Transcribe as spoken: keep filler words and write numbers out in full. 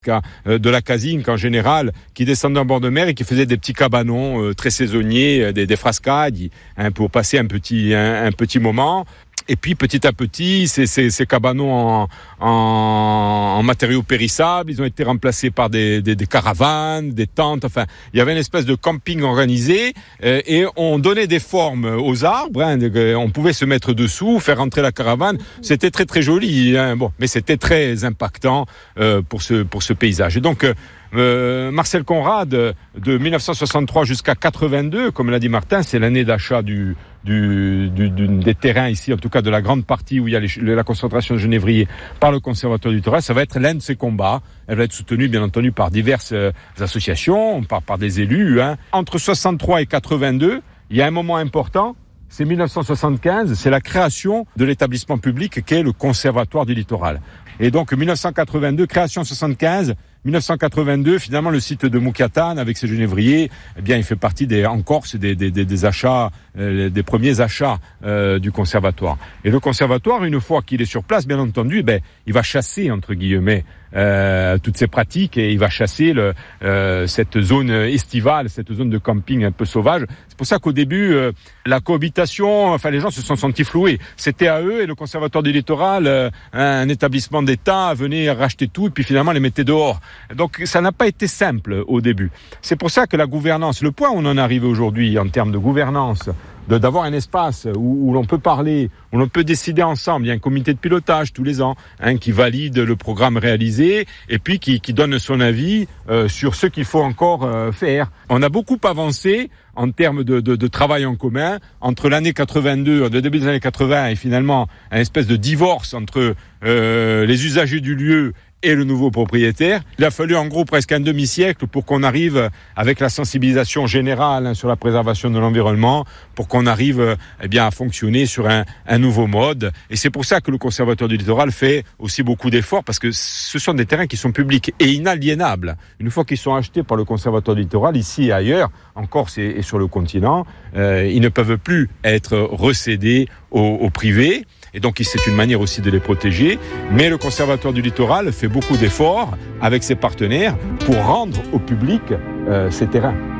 de la Casinque en général, qui descendaient en bord de mer et qui faisaient des petits cabanons euh, très saisonniers, des, des frascades, hein, pour passer un petit, un, un petit moment. Et puis petit à petit, ces, ces, ces cabanons en, en, en matériaux périssables, ils ont été remplacés par des, des, des caravanes, des tentes. Enfin, il y avait une espèce de camping organisé euh, et on donnait des formes aux arbres. Hein, on pouvait se mettre dessous, faire rentrer la caravane. C'était très très joli, hein, bon, mais c'était très impactant euh, pour ce pour ce paysage. Et donc euh, Euh, Marcel Conrad, de mille neuf cent soixante-trois jusqu'à quatre-vingt-deux, comme l'a dit Martin, c'est l'année d'achat du, du, du, du, des terrains ici, en tout cas de la grande partie où il y a les, la concentration de genévriers par le Conservatoire du littoral. Ça va être l'un de ces combats. Elle va être soutenue, bien entendu, par diverses euh, associations, par, par des élus. Hein. Entre soixante-trois et quatre-vingt-deux, il y a un moment important. C'est mille neuf cent soixante-quinze, c'est la création de l'établissement public qu'est le Conservatoire du littoral. Et donc mille neuf cent quatre-vingt-deux, création soixante-quinze, mille neuf cent quatre-vingt-deux, finalement le site de Moukiatane avec ses genévriers, eh bien il fait partie des en Corse des des des, des achats, euh, des premiers achats euh, du conservatoire. Et le conservatoire, une fois qu'il est sur place, bien entendu, ben il va chasser entre guillemets euh, toutes ces pratiques et il va chasser le, euh, cette zone estivale, cette zone de camping un peu sauvage. C'est pour ça qu'au début, euh, la cohabitation, enfin les gens se sont sentis floués. C'était à eux et le Conservatoire du littoral, euh, un établissement d'État, venait racheter tout et puis finalement les mettait dehors. Donc ça n'a pas été simple au début. C'est pour ça que la gouvernance, le point où on en arrive aujourd'hui en termes de gouvernance, de, d'avoir un espace où, où l'on peut parler, où l'on peut décider ensemble. Il y a un comité de pilotage tous les ans hein, qui valide le programme réalisé et puis qui, qui donne son avis euh, sur ce qu'il faut encore euh, faire. On a beaucoup avancé en termes de, de, de travail en commun entre l'année quatre-vingt-deux, le début des années quatre-vingts et finalement un espèce de divorce entre euh, les usagers du lieu et le nouveau propriétaire. Il a fallu en gros presque un demi-siècle pour qu'on arrive avec la sensibilisation générale hein, sur la préservation de l'environnement, pour qu'on arrive eh bien à fonctionner sur un, un nouveau mode. Et c'est pour ça que le Conservatoire du littoral fait aussi beaucoup d'efforts, parce que ce sont des terrains qui sont publics et inaliénables. Une fois qu'ils sont achetés par le Conservatoire du littoral, ici et ailleurs, en Corse et, et sur le continent, euh, ils ne peuvent plus être recédés au, au privé. Et donc c'est une manière aussi de les protéger. Mais le Conservatoire du littoral fait beaucoup d'efforts avec ses partenaires pour rendre au public euh, ces terrains.